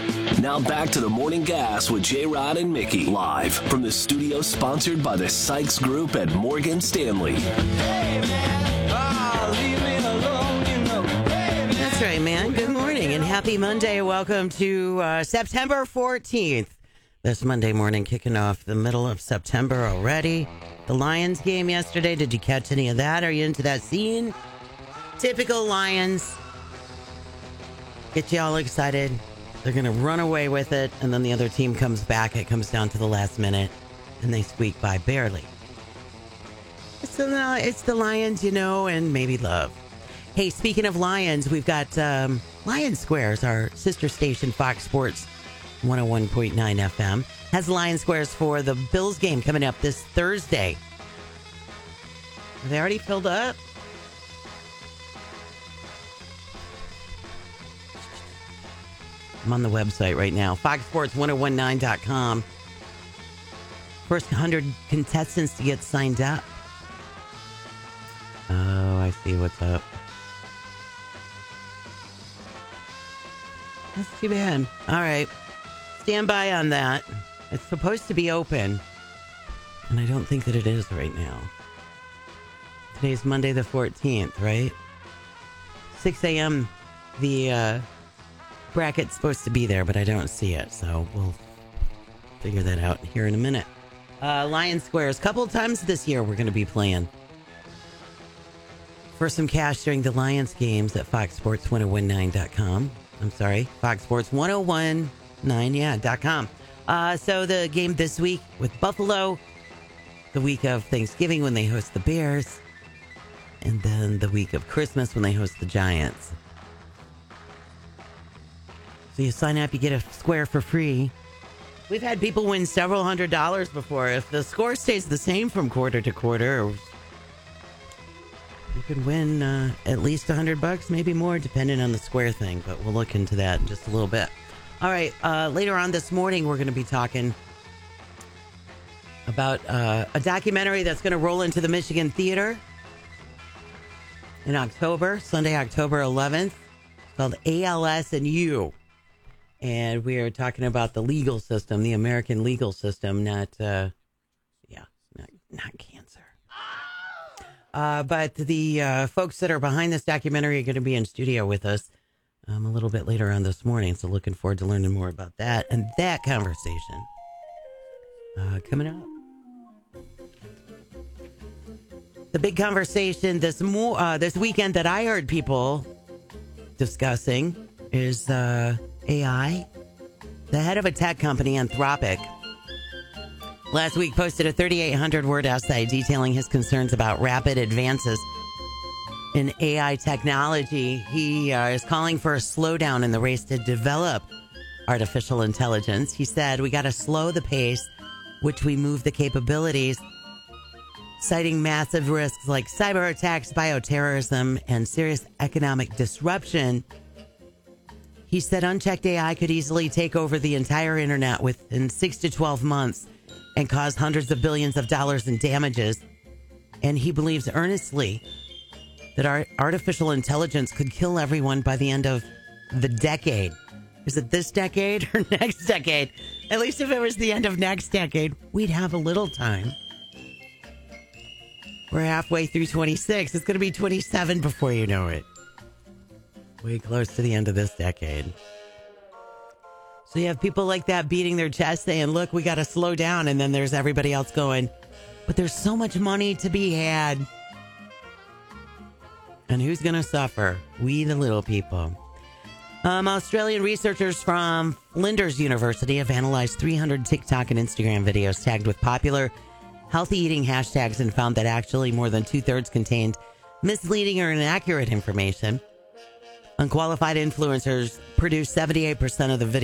Now back to the Morning Gas with J-Rod and Mickey. Live from the studio sponsored by the Sykes Group at Morgan Stanley. That's right, man. Good morning and happy Monday. Welcome to September 14th. This Monday morning, kicking off the middle of September already. The Lions game yesterday, did you catch any of that? Are you into that scene? Typical Lions. Get you all excited. They're going to run away with it, and then the other team comes back. It comes down to the last minute, and they squeak by barely. It's the Lions, you know, and maybe love. Hey, speaking of Lions, we've got Lion Squares, our sister station, Fox Sports 101.9 FM, has Lion Squares for the Bills game coming up this Thursday. Are they already filled up? I'm on the website right now, foxsports1019.com. First 100 contestants to get signed up. Oh, I see what's up. That's too bad. All right. Stand by on that. It's supposed to be open, and I don't think that it is right now. Today's Monday the 14th, right? 6 a.m. The bracket's supposed to be there, but I don't see it, so we'll figure that out here in a minute. Lion Squares, a couple of times this year we're going to be playing for some cash during the Lions games at foxsports1019.com. I'm sorry, foxsports1019.com. So the game this week with Buffalo, the week of Thanksgiving when they host the Bears, and then the week of Christmas when they host the Giants. So you sign up, you get a square for free. We've had people win several $100s before. If the score stays the same from quarter to quarter, you could win at least $100, maybe more, depending on the square thing. But we'll look into that in just a little bit. All right, later on this morning, we're going to be talking about a documentary that's going to roll into the Michigan Theater in October, Sunday, October 11th. It's called ALS and You. And we are talking about the legal system, the American legal system, not cancer. But the folks that are behind this documentary are going to be in studio with us a little bit later on this morning. So looking forward to learning more about that and that conversation coming up. The big conversation this weekend that I heard people discussing is AI. The head of a tech company, Anthropic, last week posted a 3,800-word essay detailing his concerns about rapid advances in AI technology. He is calling for a slowdown in the race to develop artificial intelligence. He said, we got to slow the pace which we move the capabilities, citing massive risks like cyber attacks, bioterrorism, and serious economic disruption. He said unchecked AI could easily take over the entire internet within 6 to 12 months and cause hundreds of billions of dollars in damages. And he believes earnestly that our artificial intelligence could kill everyone by the end of the decade. Is it this decade or next decade? At least if it was the end of next decade, we'd have a little time. We're halfway through 26. It's going to be 27 before you know it. Way close to the end of this decade. So you have people like that beating their chest saying, look, we got to slow down. And then there's everybody else going, but there's so much money to be had. And who's going to suffer? We, the little people. Australian researchers from Flinders University have analyzed 300 TikTok and Instagram videos tagged with popular healthy eating hashtags and found that actually more than 2/3 contained misleading or inaccurate information. Unqualified influencers produced 78% of the video.